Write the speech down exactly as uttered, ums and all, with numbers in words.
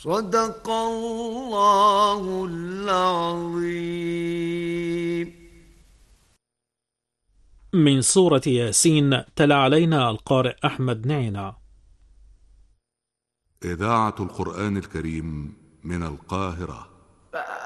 صدق الله العظيم. من سورة ياسين تلا علينا القارئ أحمد نعينا. إذاعة القرآن الكريم من القاهرة.